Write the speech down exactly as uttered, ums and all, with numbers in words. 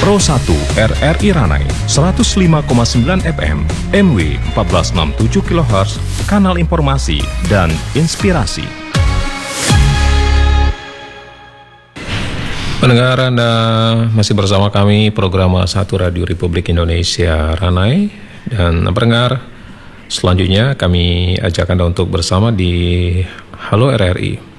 Pro satu R R I Ranai seratus lima koma sembilan F M, M W empat belas enam puluh tujuh kilohertz, kanal informasi dan inspirasi. Pendengar, Anda masih bersama kami program satu Radio Republik Indonesia Ranai. Dan pendengar, selanjutnya kami ajak Anda untuk bersama di Halo R R I.